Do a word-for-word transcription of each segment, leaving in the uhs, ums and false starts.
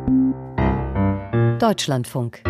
Deutschlandfunk.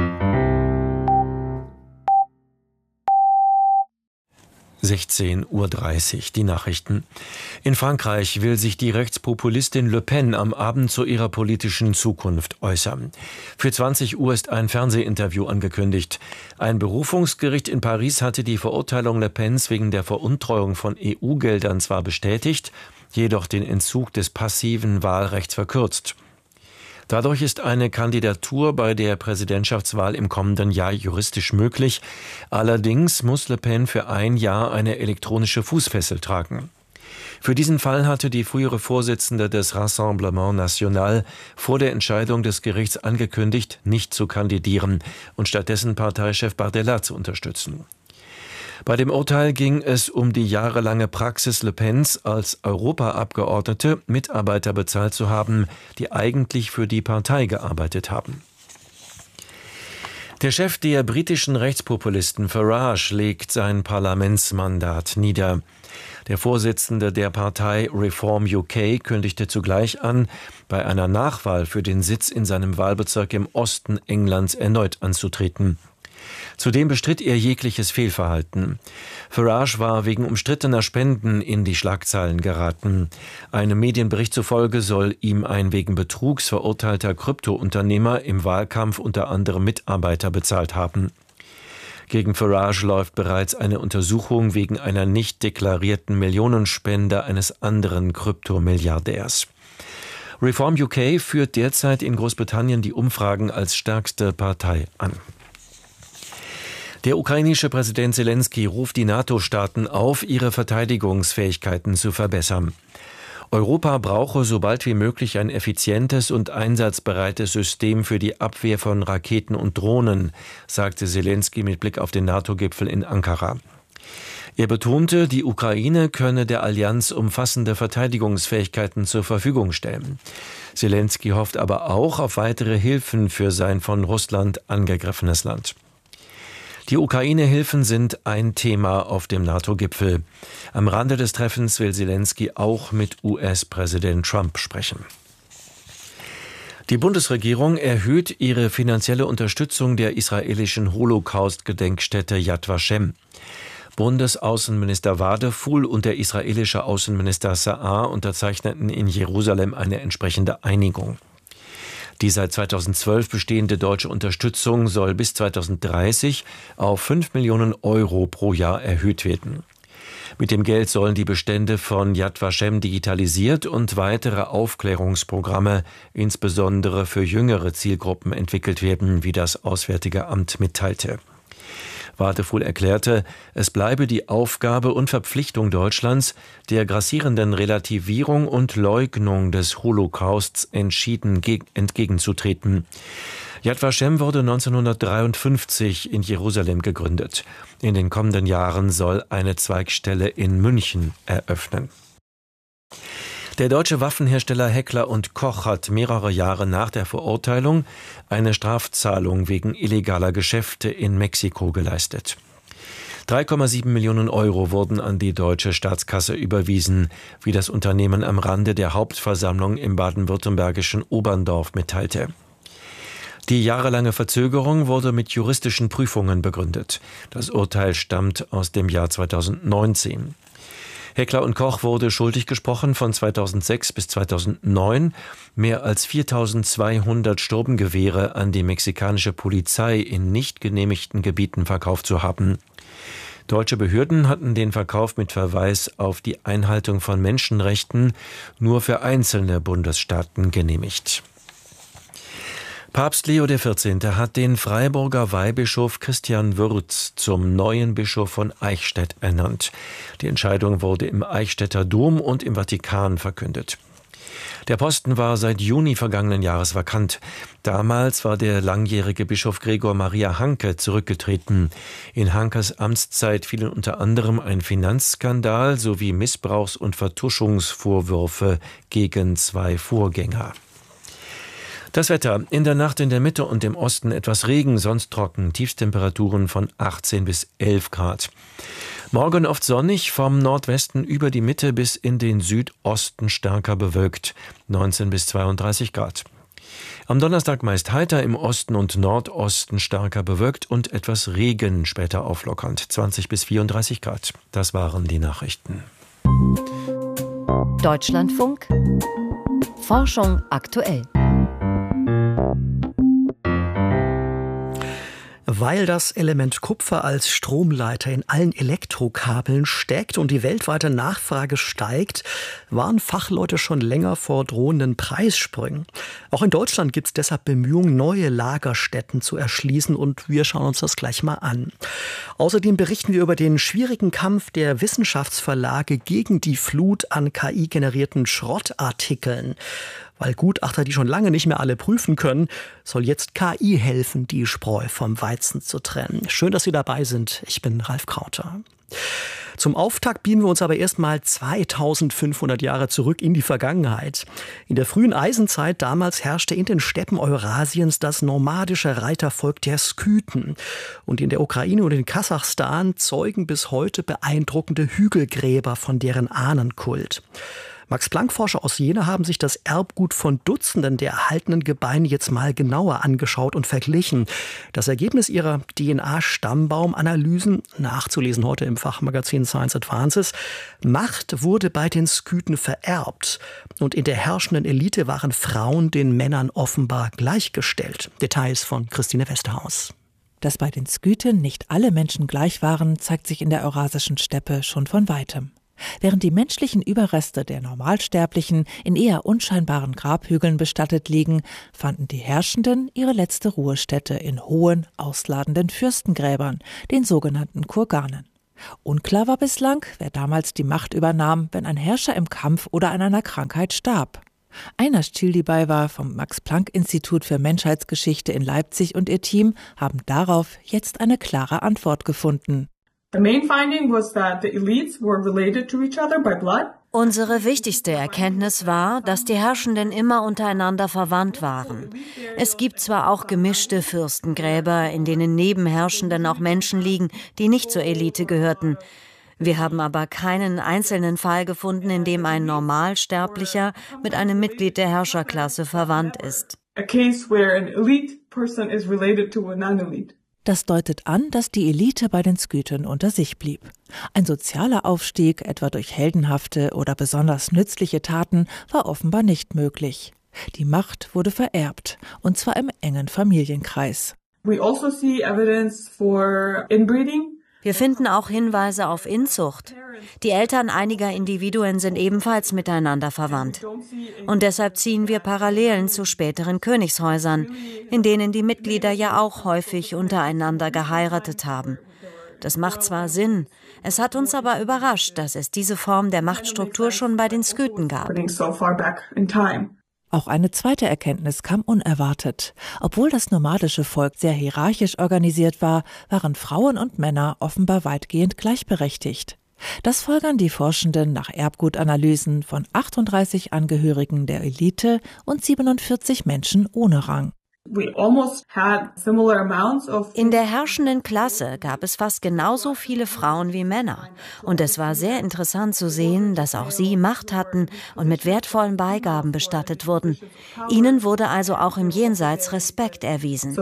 sechzehn Uhr dreißig, die Nachrichten. In Frankreich will sich die Rechtspopulistin Le Pen am Abend zu ihrer politischen Zukunft äußern. Für zwanzig Uhr ist ein Fernsehinterview angekündigt. Ein Berufungsgericht in Paris hatte die Verurteilung Le Pens wegen der Veruntreuung von E U-Geldern zwar bestätigt, jedoch den Entzug des passiven Wahlrechts verkürzt. Dadurch ist eine Kandidatur bei der Präsidentschaftswahl im kommenden Jahr juristisch möglich. Allerdings muss Le Pen für ein Jahr eine elektronische Fußfessel tragen. Für diesen Fall hatte die frühere Vorsitzende des Rassemblement National vor der Entscheidung des Gerichts angekündigt, nicht zu kandidieren und stattdessen Parteichef Bardella zu unterstützen. Bei dem Urteil ging es um die jahrelange Praxis Le Pens als Europaabgeordnete, Mitarbeiter bezahlt zu haben, die eigentlich für die Partei gearbeitet haben. Der Chef der britischen Rechtspopulisten Farage legt sein Parlamentsmandat nieder. Der Vorsitzende der Partei Reform U K kündigte zugleich an, bei einer Nachwahl für den Sitz in seinem Wahlbezirk im Osten Englands erneut anzutreten. Zudem bestritt er jegliches Fehlverhalten. Farage war wegen umstrittener Spenden in die Schlagzeilen geraten. Einem Medienbericht zufolge soll ihm ein wegen Betrugs verurteilter Kryptounternehmer im Wahlkampf unter anderem Mitarbeiter bezahlt haben. Gegen Farage läuft bereits eine Untersuchung wegen einer nicht deklarierten Millionenspende eines anderen Kryptomilliardärs. Reform U K führt derzeit in Großbritannien die Umfragen als stärkste Partei an. Der ukrainische Präsident Selenskyj ruft die NATO-Staaten auf, ihre Verteidigungsfähigkeiten zu verbessern. Europa brauche so bald wie möglich ein effizientes und einsatzbereites System für die Abwehr von Raketen und Drohnen, sagte Selenskyj mit Blick auf den NATO-Gipfel in Ankara. Er betonte, die Ukraine könne der Allianz umfassende Verteidigungsfähigkeiten zur Verfügung stellen. Selenskyj hofft aber auch auf weitere Hilfen für sein von Russland angegriffenes Land. Die Ukraine-Hilfen sind ein Thema auf dem NATO-Gipfel. Am Rande des Treffens will Selenskyj auch mit U S-Präsident Trump sprechen. Die Bundesregierung erhöht ihre finanzielle Unterstützung der israelischen Holocaust-Gedenkstätte Yad Vashem. Bundesaußenminister Wadefuhl und der israelische Außenminister Saar unterzeichneten in Jerusalem eine entsprechende Einigung. Die seit zweitausendzwölf bestehende deutsche Unterstützung soll bis zweitausenddreißig auf fünf Millionen Euro pro Jahr erhöht werden. Mit dem Geld sollen die Bestände von Yad Vashem digitalisiert und weitere Aufklärungsprogramme, insbesondere für jüngere Zielgruppen, entwickelt werden, wie das Auswärtige Amt mitteilte. Wadefuhl erklärte, es bleibe die Aufgabe und Verpflichtung Deutschlands, der grassierenden Relativierung und Leugnung des Holocausts entschieden entgegenzutreten. Yad Vashem wurde neunzehnhundertdreiundfünfzig in Jerusalem gegründet. In den kommenden Jahren soll eine Zweigstelle in München eröffnen. Der deutsche Waffenhersteller Heckler und Koch hat mehrere Jahre nach der Verurteilung eine Strafzahlung wegen illegaler Geschäfte in Mexiko geleistet. drei Komma sieben Millionen Euro wurden an die deutsche Staatskasse überwiesen, wie das Unternehmen am Rande der Hauptversammlung im baden-württembergischen Oberndorf mitteilte. Die jahrelange Verzögerung wurde mit juristischen Prüfungen begründet. Das Urteil stammt aus dem Jahr zweitausendneunzehn. Heckler und Koch wurde schuldig gesprochen, von zweitausendsechs bis zweitausendneun mehr als viertausendzweihundert Sturmgewehre an die mexikanische Polizei in nicht genehmigten Gebieten verkauft zu haben. Deutsche Behörden hatten den Verkauf mit Verweis auf die Einhaltung von Menschenrechten nur für einzelne Bundesstaaten genehmigt. Papst Leo der vierzehnte hat den Freiburger Weihbischof Christian Würz zum neuen Bischof von Eichstätt ernannt. Die Entscheidung wurde im Eichstätter Dom und im Vatikan verkündet. Der Posten war seit Juni vergangenen Jahres vakant. Damals war der langjährige Bischof Gregor Maria Hanke zurückgetreten. In Hankes Amtszeit fielen unter anderem ein Finanzskandal sowie Missbrauchs- und Vertuschungsvorwürfe gegen zwei Vorgänger. Das Wetter: in der Nacht in der Mitte und im Osten etwas Regen, sonst trocken, Tiefstemperaturen von achtzehn bis elf Grad. Morgen oft sonnig, vom Nordwesten über die Mitte bis in den Südosten stärker bewölkt, neunzehn bis zweiunddreißig Grad. Am Donnerstag meist heiter, im Osten und Nordosten stärker bewölkt und etwas Regen, später auflockernd. zwanzig bis vierunddreißig Grad. Das waren die Nachrichten. Deutschlandfunk. Forschung aktuell. Weil das Element Kupfer als Stromleiter in allen Elektrokabeln steckt und die weltweite Nachfrage steigt, waren Fachleute schon länger vor drohenden Preissprüngen. Auch in Deutschland gibt es deshalb Bemühungen, neue Lagerstätten zu erschließen, und wir schauen uns das gleich mal an. Außerdem berichten wir über den schwierigen Kampf der Wissenschaftsverlage gegen die Flut an K I-generierten Schrottartikeln. Weil Gutachter, die schon lange nicht mehr alle prüfen können, soll jetzt K I helfen, die Spreu vom Weizen zu trennen. Schön, dass Sie dabei sind. Ich bin Ralf Krauter. Zum Auftakt beamen wir uns aber erstmal zweitausendfünfhundert Jahre zurück in die Vergangenheit. In der frühen Eisenzeit damals herrschte in den Steppen Eurasiens das nomadische Reitervolk der Skythen. Und in der Ukraine und in Kasachstan zeugen bis heute beeindruckende Hügelgräber von deren Ahnenkult. Max-Planck-Forscher aus Jena haben sich das Erbgut von Dutzenden der erhaltenen Gebeine jetzt mal genauer angeschaut und verglichen. Das Ergebnis ihrer D N A-Stammbaumanalysen, nachzulesen heute im Fachmagazin Science Advances: Macht wurde bei den Skythen vererbt. Und in der herrschenden Elite waren Frauen den Männern offenbar gleichgestellt. Details von Christine Westerhaus. Dass bei den Skythen nicht alle Menschen gleich waren, zeigt sich in der eurasischen Steppe schon von weitem. Während die menschlichen Überreste der Normalsterblichen in eher unscheinbaren Grabhügeln bestattet liegen, fanden die Herrschenden ihre letzte Ruhestätte in hohen, ausladenden Fürstengräbern, den sogenannten Kurganen. Unklar war bislang, wer damals die Macht übernahm, wenn ein Herrscher im Kampf oder an einer Krankheit starb. Einar Schildibeiwa vom Max-Planck-Institut für Menschheitsgeschichte in Leipzig und ihr Team haben darauf jetzt eine klare Antwort gefunden. The main finding was that the elites were related to each other by blood. Unsere wichtigste Erkenntnis war, dass die Herrschenden immer untereinander verwandt waren. Es gibt zwar auch gemischte Fürstengräber, in denen neben Herrschenden auch Menschen liegen, die nicht zur Elite gehörten. Wir haben aber keinen einzelnen Fall gefunden, in dem ein Normalsterblicher mit einem Mitglied der Herrscherklasse verwandt ist. A case where an elite person is related to a non-elite. Das deutet an, dass die Elite bei den Skythen unter sich blieb. Ein sozialer Aufstieg, etwa durch heldenhafte oder besonders nützliche Taten, war offenbar nicht möglich. Die Macht wurde vererbt, und zwar im engen Familienkreis. We also see evidence for inbreeding. Wir finden auch Hinweise auf Inzucht. Die Eltern einiger Individuen sind ebenfalls miteinander verwandt. Und deshalb ziehen wir Parallelen zu späteren Königshäusern, in denen die Mitglieder ja auch häufig untereinander geheiratet haben. Das macht zwar Sinn, es hat uns aber überrascht, dass es diese Form der Machtstruktur schon bei den Skythen gab. Auch eine zweite Erkenntnis kam unerwartet. Obwohl das nomadische Volk sehr hierarchisch organisiert war, waren Frauen und Männer offenbar weitgehend gleichberechtigt. Das folgern die Forschenden nach Erbgutanalysen von achtunddreißig Angehörigen der Elite und siebenundvierzig Menschen ohne Rang. In der herrschenden Klasse gab es fast genauso viele Frauen wie Männer. Und es war sehr interessant zu sehen, dass auch sie Macht hatten und mit wertvollen Beigaben bestattet wurden. Ihnen wurde also auch im Jenseits Respekt erwiesen.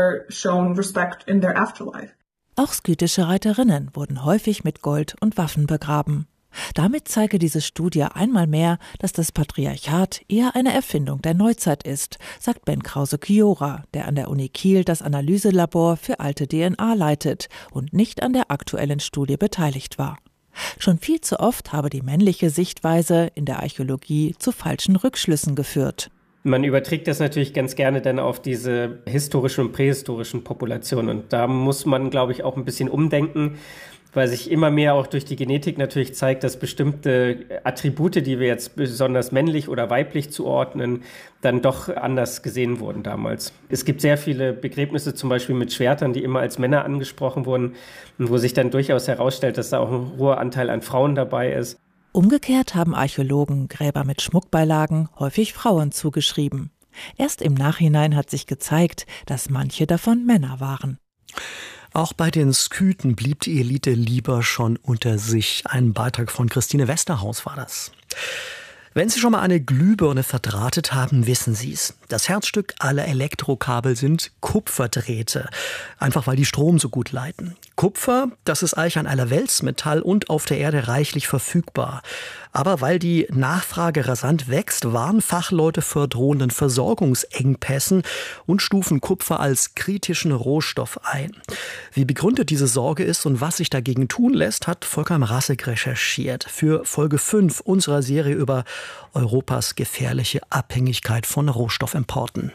Auch skythische Reiterinnen wurden häufig mit Gold und Waffen begraben. Damit zeige diese Studie einmal mehr, dass das Patriarchat eher eine Erfindung der Neuzeit ist, sagt Ben Krause-Chiora, der an der Uni Kiel das Analyselabor für alte D N A leitet und nicht an der aktuellen Studie beteiligt war. Schon viel zu oft habe die männliche Sichtweise in der Archäologie zu falschen Rückschlüssen geführt. Man überträgt das natürlich ganz gerne dann auf diese historischen und prähistorischen Populationen. Und da muss man, glaube ich, auch ein bisschen umdenken, weil sich immer mehr auch durch die Genetik natürlich zeigt, dass bestimmte Attribute, die wir jetzt besonders männlich oder weiblich zuordnen, dann doch anders gesehen wurden damals. Es gibt sehr viele Begräbnisse, zum Beispiel mit Schwertern, die immer als Männer angesprochen wurden und wo sich dann durchaus herausstellt, dass da auch ein hoher Anteil an Frauen dabei ist. Umgekehrt haben Archäologen Gräber mit Schmuckbeilagen häufig Frauen zugeschrieben. Erst im Nachhinein hat sich gezeigt, dass manche davon Männer waren. Auch bei den Skythen blieb die Elite lieber schon unter sich. Ein Beitrag von Christine Westerhaus war das. Wenn Sie schon mal eine Glühbirne verdrahtet haben, wissen Sie es. Das Herzstück aller Elektrokabel sind Kupferdrähte. Einfach weil die Strom so gut leiten. Kupfer, das ist eigentlich ein Allerweltsmetall und auf der Erde reichlich verfügbar. Aber weil die Nachfrage rasant wächst, warnen Fachleute vor drohenden Versorgungsengpässen und stufen Kupfer als kritischen Rohstoff ein. Wie begründet diese Sorge ist und was sich dagegen tun lässt, hat Volker Mrazek recherchiert für Folge fünf unserer Serie über Europas gefährliche Abhängigkeit von Rohstoffimporten.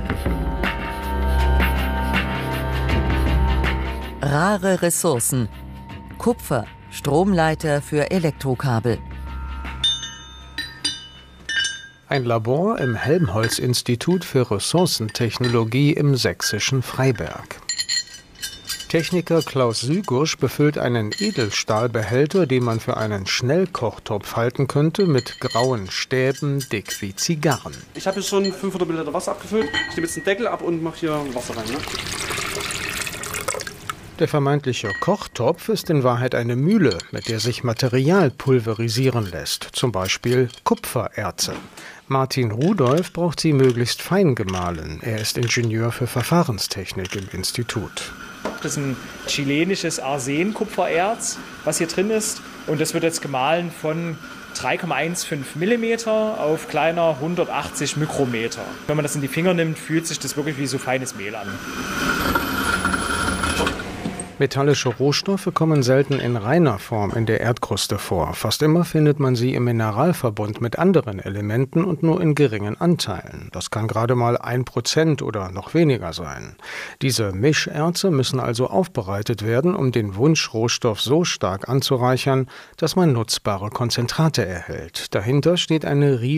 Rare Ressourcen. Kupfer, Stromleiter für Elektrokabel. Ein Labor im Helmholtz-Institut für Ressourcentechnologie im sächsischen Freiberg. Techniker Klaus Sügusch befüllt einen Edelstahlbehälter, den man für einen Schnellkochtopf halten könnte, mit grauen Stäben, dick wie Zigarren. Ich habe jetzt schon fünfhundert Milliliter Wasser abgefüllt. Ich nehme jetzt den Deckel ab und mache hier Wasser rein. Ne? Der vermeintliche Kochtopf ist in Wahrheit eine Mühle, mit der sich Material pulverisieren lässt, zum Beispiel Kupfererze. Martin Rudolph braucht sie möglichst fein gemahlen. Er ist Ingenieur für Verfahrenstechnik im Institut. Das ist ein chilenisches Arsen-Kupfererz, was hier drin ist. Und das wird jetzt gemahlen von drei Komma fünfzehn Millimeter auf kleiner hundertachtzig Mikrometer. Wenn man das in die Finger nimmt, fühlt sich das wirklich wie so feines Mehl an. Metallische Rohstoffe kommen selten in reiner Form in der Erdkruste vor. Fast immer findet man sie im Mineralverbund mit anderen Elementen und nur in geringen Anteilen. Das kann gerade mal ein Prozent oder noch weniger sein. Diese Mischerze müssen also aufbereitet werden, um den Wunschrohstoff so stark anzureichern, dass man nutzbare Konzentrate erhält. Dahinter steht eine riesige